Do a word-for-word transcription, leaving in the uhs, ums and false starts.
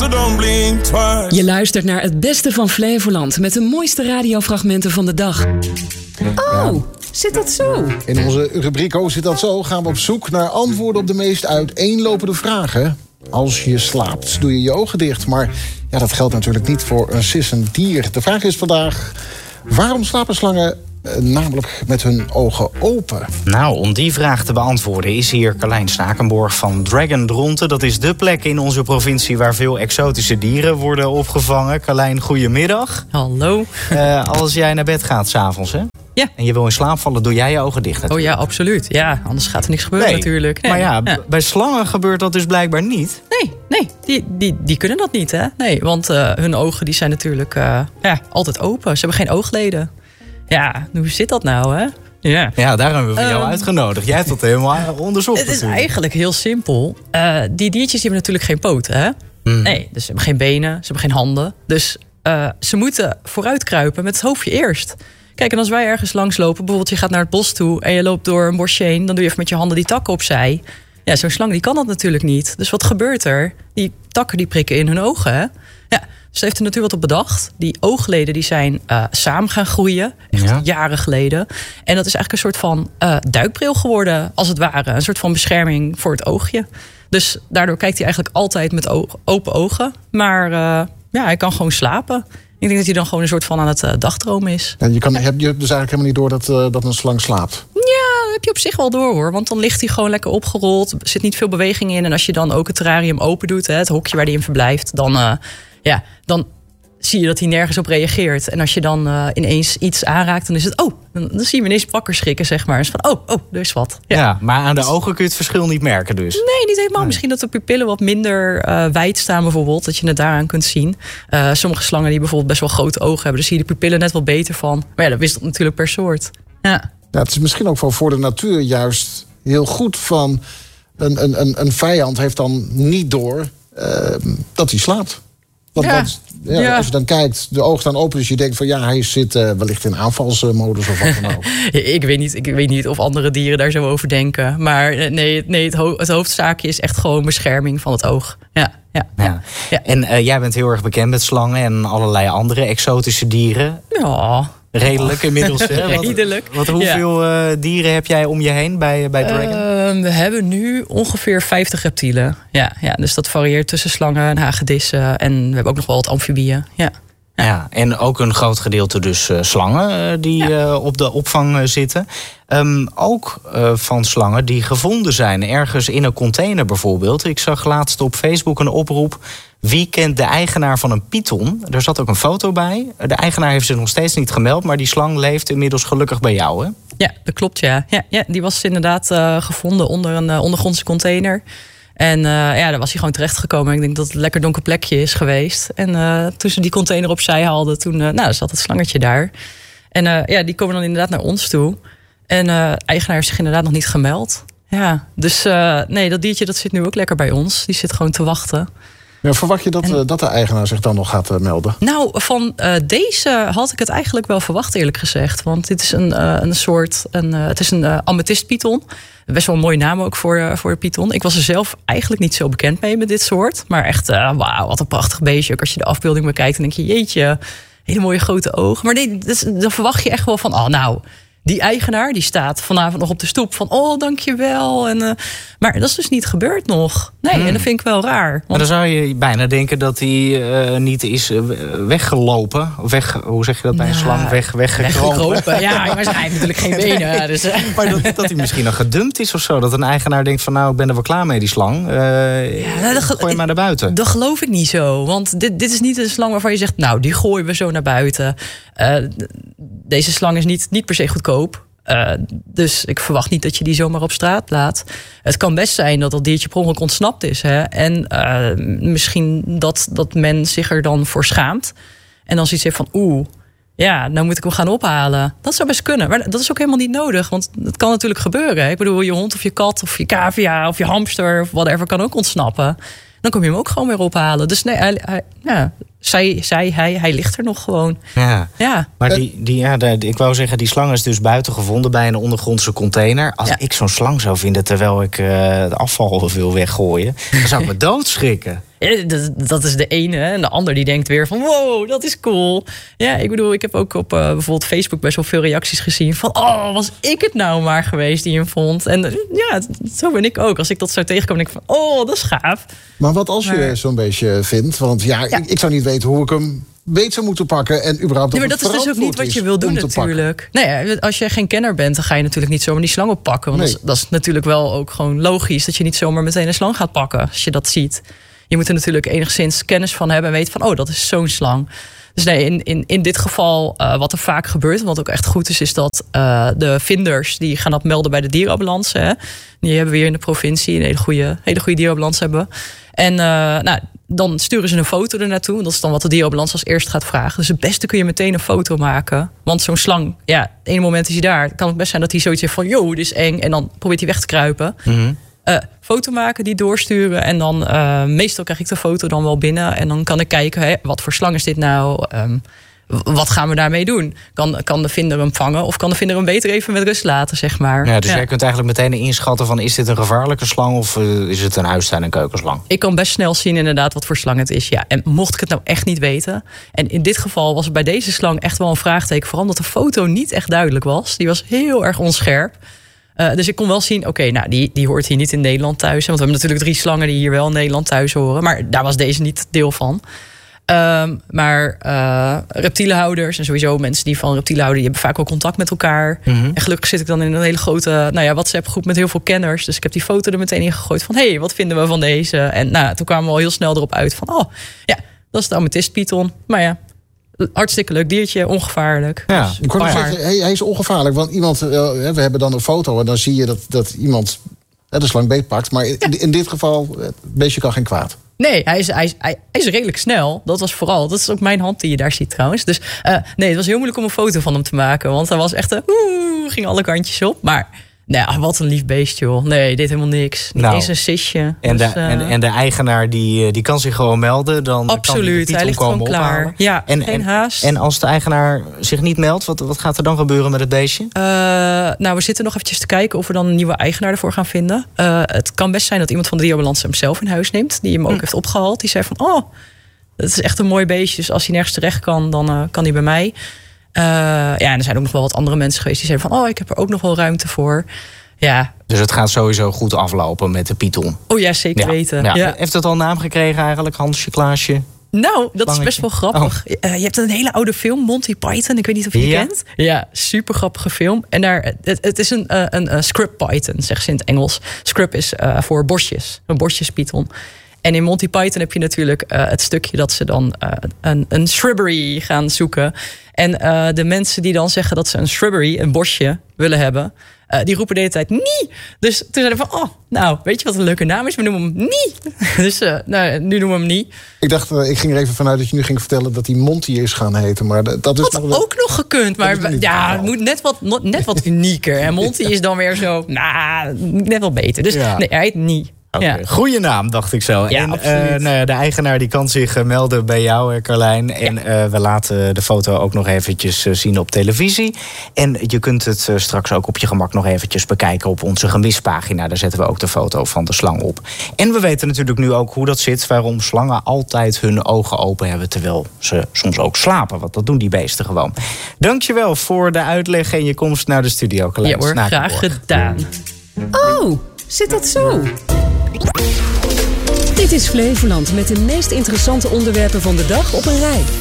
so don't blink twice. Je luistert naar het beste van Flevoland met de mooiste radiofragmenten van de dag. Oh, zit dat zo? In onze rubriek Oh, zit dat zo gaan we op zoek naar antwoorden op de meest uiteenlopende vragen. Als je slaapt, doe je je ogen dicht. Maar ja, dat geldt natuurlijk niet voor een sissend dier. De vraag is vandaag, waarom slapen slangen eh, namelijk met hun ogen open? Nou, om die vraag te beantwoorden is hier Carlijn Stakenborg van Dragon Dronten. Dat is dé plek in onze provincie waar veel exotische dieren worden opgevangen. Carlijn, goedemiddag. Hallo. Uh, als jij naar bed gaat 's avonds, hè? Ja. En je wil in slaap vallen, doe jij je ogen dicht natuurlijk. Oh ja, absoluut. Ja, anders gaat er niks gebeuren nee. natuurlijk. Nee. Maar ja, ja, b- bij slangen gebeurt dat dus blijkbaar niet. Nee, nee die, die, die kunnen dat niet, hè? Nee, want uh, hun ogen die zijn natuurlijk uh, ja, altijd open. Ze hebben geen oogleden. Ja, hoe zit dat nou, hè? Ja, ja daar hebben we voor jou um, uitgenodigd. Jij hebt dat helemaal onderzocht. Het is natuurlijk. eigenlijk heel simpel. Uh, die diertjes die hebben natuurlijk geen poten, hè? Mm. Nee, dus ze hebben geen benen, ze hebben geen handen. Dus uh, ze moeten vooruit kruipen met het hoofdje eerst. Kijk, en als wij ergens langslopen, bijvoorbeeld je gaat naar het bos toe en je loopt door een bosje heen, dan doe je even met je handen die takken opzij. Ja, zo'n slang die kan dat natuurlijk niet. Dus wat gebeurt er? Die takken die prikken in hun ogen, hè? Ja, dus heeft de natuur wat op bedacht. Die oogleden die zijn uh, samen gaan groeien, echt ja. jaren geleden. En dat is eigenlijk een soort van uh, duikbril geworden, als het ware. Een soort van bescherming voor het oogje. Dus daardoor kijkt hij eigenlijk altijd met oog, open ogen. Maar uh, ja, hij kan gewoon slapen. Ik denk dat hij dan gewoon een soort van aan het uh, dagdromen is. En je, kan, heb je dus eigenlijk helemaal niet door dat, uh, dat een slang slaapt? Ja, dat heb je op zich wel door, hoor. Want dan ligt hij gewoon lekker opgerold. Er zit niet veel beweging in. En als je dan ook het terrarium open doet, hè, het hokje waar hij in verblijft, dan, uh, ja, dan zie je dat hij nergens op reageert. En als je dan uh, ineens iets aanraakt, dan is het, oh, dan, dan zie je hem ineens wakker schrikken, zeg maar. Dus van, oh, oh, er is wat. Ja. ja, maar aan de ogen kun je het verschil niet merken dus? Nee, niet helemaal. Nee. Misschien dat de pupillen wat minder uh, wijd staan bijvoorbeeld. Dat je het daaraan kunt zien. Uh, sommige slangen die bijvoorbeeld best wel grote ogen hebben, dus zie je de pupillen net wat beter van. Maar ja, dat wisselt natuurlijk per soort. Ja. Ja, het is misschien ook wel voor de natuur juist heel goed van een, een, een, een vijand heeft dan niet door uh, dat hij slaapt. Want, ja. want ja, ja. als je dan kijkt, de ogen staan open, dus je denkt van ja, hij zit uh, wellicht in aanvalsmodus of wat dan ook. ik, weet niet, ik weet niet of andere dieren daar zo over denken. Maar nee, nee het, ho- het hoofdzaakje is echt gewoon bescherming van het oog. Ja, ja, ja. ja. ja. En uh, jij bent heel erg bekend met slangen en allerlei andere exotische dieren. Ja. Redelijk inmiddels. Hè? Redelijk. Wat, wat, hoeveel ja. uh, dieren heb jij om je heen bij, bij Dragon? Uh, we hebben nu ongeveer vijftig reptielen. Ja, ja, dus dat varieert tussen slangen en hagedissen. En we hebben ook nog wel wat amfibieën. Ja. Ja. ja, en ook een groot gedeelte dus uh, slangen uh, die ja. uh, op de opvang uh, zitten. Um, ook uh, van slangen die gevonden zijn, ergens in een container bijvoorbeeld. Ik zag laatst op Facebook een oproep. Wie kent de eigenaar van een python? Er zat ook een foto bij. De eigenaar heeft zich nog steeds niet gemeld, maar die slang leeft inmiddels gelukkig bij jou, hè? Ja, dat klopt, ja. ja, ja die was inderdaad uh, gevonden onder een uh, ondergrondse container. En uh, ja, daar was hij gewoon terechtgekomen. Ik denk dat het een lekker donker plekje is geweest. En uh, toen ze die container opzij haalden, toen uh, nou, zat het slangetje daar. En uh, ja, die komen dan inderdaad naar ons toe. En uh, eigenaar heeft zich inderdaad nog niet gemeld. Ja, dus uh, nee, dat diertje dat zit nu ook lekker bij ons. Die zit gewoon te wachten. Ja, verwacht je dat, en, uh, dat de eigenaar zich dan nog gaat uh, melden? Nou, van uh, deze had ik het eigenlijk wel verwacht, eerlijk gezegd. Want dit is een, uh, een soort, een, uh, het is een uh, amethystpython. Best wel een mooie naam ook voor, uh, voor de python. Ik was er zelf eigenlijk niet zo bekend mee met dit soort. Maar echt, uh, wauw, wat een prachtig beestje. Ook als je de afbeelding bekijkt, dan denk je, jeetje, hele mooie grote ogen. Maar nee, dus, dan verwacht je echt wel van, oh nou, die eigenaar die staat vanavond nog op de stoep van, oh, dankjewel. En, uh, maar dat is dus niet gebeurd nog. Nee, hmm. en dat vind ik wel raar. Want... Maar dan zou je bijna denken dat hij uh, niet is uh, weggelopen. Weg, hoe zeg je dat bij een ja, slang? Weg, weggekropen. Ja, maar hij heeft natuurlijk geen benen. Dus, uh. Maar dat, dat hij misschien nog gedumpt is of zo. Dat een eigenaar denkt van, nou, ik ben er wel klaar mee, die slang. Uh, ja, nou, dat, gooi je maar naar buiten. Dat geloof ik niet zo. Want dit, dit is niet een slang waarvan je zegt, nou, die gooien we zo naar buiten. Uh, deze slang is niet, niet per se goedkoop. Uh, dus ik verwacht niet dat je die zomaar op straat laat. Het kan best zijn dat dat diertje per ongeluk ontsnapt is. Hè? En uh, misschien dat, dat men zich er dan voor schaamt. En dan zoiets heeft van, oeh, ja, nou moet ik hem gaan ophalen. Dat zou best kunnen, maar dat is ook helemaal niet nodig. Want het kan natuurlijk gebeuren. Ik bedoel, je hond of je kat of je cavia of je hamster of whatever kan ook ontsnappen. Dan kom je hem ook gewoon weer ophalen. Dus nee, hij, hij, ja, zij, zij, hij, hij ligt er nog gewoon. Ja, ja. Maar die, die, ja, de, ik wou zeggen, die slang is dus buiten gevonden bij een ondergrondse container. Als ja. ik zo'n slang zou vinden terwijl ik uh, de afval wil weggooien, dan zou ik me doodschrikken. dat, dat is de ene. Hè? En de ander die denkt weer van, wow, dat is cool. Ja, ik bedoel, ik heb ook op uh, bijvoorbeeld Facebook best wel veel reacties gezien van, oh, was ik het nou maar geweest die hem vond. En uh, ja, zo ben ik ook. Als ik dat zo tegenkom, denk ik van, oh, dat is gaaf. Maar wat als je maar... zo'n beetje vindt? Want ja, ja. Ik, ik zou niet weten hoe ik hem beet zou moeten pakken en überhaupt. Nee, maar dat is dus ook niet wat je wil doen natuurlijk. Nee, als je geen kenner bent, dan ga je natuurlijk niet zomaar die slang oppakken. Want nee. dat, is, dat is natuurlijk wel ook gewoon logisch dat je niet zomaar meteen een slang gaat pakken als je dat ziet. Je moet er natuurlijk enigszins kennis van hebben en weten van, oh, dat is zo'n slang. Dus nee, in, in, in dit geval, uh, wat er vaak gebeurt, en wat ook echt goed is, is dat uh, de vinders, die gaan dat melden bij de dierenambulance. Hè. Die hebben we hier in de provincie, een hele goede, hele goede dierenambulance hebben. En uh, nou, dan sturen ze een foto er naartoe. Dat is dan wat de dierenambulance als eerst gaat vragen. Dus het beste kun je meteen een foto maken. Want zo'n slang, ja, het ene moment is hij daar. Het kan het best zijn dat hij zoiets heeft van, yo, dit is eng. En dan probeert hij weg te kruipen. Mm-hmm. Uh, foto maken, die doorsturen. En dan, uh, meestal krijg ik de foto dan wel binnen. En dan kan ik kijken, hè, wat voor slang is dit nou? Um, wat gaan we daarmee doen? Kan, kan de vinder hem vangen? Of kan de vinder hem beter even met rust laten, zeg maar? Ja, dus ja. jij kunt eigenlijk meteen inschatten van, is dit een gevaarlijke slang of uh, is het een huistuin- en keukenslang? Ik kan best snel zien inderdaad wat voor slang het is. Ja. En mocht ik het nou echt niet weten. En in dit geval was het bij deze slang echt wel een vraagteken. Vooral omdat de foto niet echt duidelijk was. Die was heel erg onscherp. Uh, dus ik kon wel zien, oké, okay, nou, die, die hoort hier niet in Nederland thuis. Want we hebben natuurlijk drie slangen die hier wel in Nederland thuis horen. Maar daar was deze niet deel van. Um, maar uh, reptielenhouders en sowieso mensen die van reptielen houden, die hebben vaak ook contact met elkaar. Mm-hmm. En gelukkig zit ik dan in een hele grote nou ja, WhatsApp-groep met heel veel kenners. Dus ik heb die foto er meteen in gegooid van, hé, hey, wat vinden we van deze? En nou, toen kwamen we al heel snel erop uit van, oh, ja, dat is de amethystpython. Maar ja, hartstikke leuk diertje, ongevaarlijk. Ja, dus, ik kon zeggen, hij, hij is ongevaarlijk. Want iemand, uh, we hebben dan een foto en dan zie je dat, dat iemand uh, de slang beetpakt. Maar in, ja. in dit geval, het beestje kan geen kwaad. Nee, hij is, hij, is, hij is redelijk snel. Dat was vooral, dat is ook mijn hand die je daar ziet trouwens. Dus uh, nee, het was heel moeilijk om een foto van hem te maken. Want hij was echt, uh, oeh, ging alle kantjes op. Maar nou, wat een lief beestje, joh. Nee, dit helemaal niks. Niet nou, eens een sisje. En, dus, de, uh, en, en de eigenaar die, die kan zich gewoon melden. Dan absoluut, kan hij ligt gewoon klaar. Ophalen. Ja, en, geen en, haast. En als de eigenaar zich niet meldt, wat, wat gaat er dan gebeuren met het beestje? Uh, nou, we zitten nog eventjes te kijken of we dan een nieuwe eigenaar ervoor gaan vinden. Uh, het kan best zijn dat iemand van de dierenambulance hem zelf in huis neemt. Die hem ook hm. heeft opgehaald. Die zei van, oh, dat is echt een mooi beestje. Dus als hij nergens terecht kan, dan uh, kan hij bij mij. Uh, ja, en er zijn ook nog wel wat andere mensen geweest die zeiden van, oh, ik heb er ook nog wel ruimte voor. Ja. Dus het gaat sowieso goed aflopen met de python. Oh ja, zeker ja. weten. Ja. Ja. Heeft het al naam gekregen eigenlijk, Hansje, Klaasje? Nou, dat Langetje. is best wel grappig. Oh. Uh, je hebt een hele oude film, Monty Python. Ik weet niet of je die ja? kent. Ja, super grappige film. En daar, het, het is een, uh, een uh, scrub python, zeggen ze in het Engels. Scrub is uh, voor borstjes. Een borstjespython. En in Monty Python heb je natuurlijk uh, het stukje dat ze dan uh, een, een shrubbery gaan zoeken. En uh, de mensen die dan zeggen dat ze een shrubbery, een bosje, willen hebben, Uh, die roepen de hele tijd nie. Dus toen zeiden we van, oh, nou, weet je wat een leuke naam is? We noemen hem nie. Dus uh, nou, nu noemen we hem nie. Ik dacht, uh, ik ging er even vanuit dat je nu ging vertellen dat hij Monty is gaan heten. Maar dat is had nog ook nog gekund. Maar ja, het moet net wat, net wat unieker. En Monty is dan weer zo, nou, net wel beter. Dus ja. nee, hij heet nie. Okay. Ja. Goeie naam, dacht ik zo. Ja, en absoluut. Uh, nou ja, de eigenaar die kan zich uh, melden bij jou, Carlijn. En ja. uh, we laten de foto ook nog eventjes uh, zien op televisie. En je kunt het uh, straks ook op je gemak nog eventjes bekijken op onze gemispagina. Daar zetten we ook de foto van de slang op. En we weten natuurlijk nu ook hoe dat zit, waarom slangen altijd hun ogen open hebben terwijl ze soms ook slapen. Want dat doen die beesten gewoon. Dankjewel voor de uitleg en je komst naar de studio, Carlijn. Ja hoor, graag gedaan. Oh, zit dat zo? Dit is Flevoland met de meest interessante onderwerpen van de dag op een rij.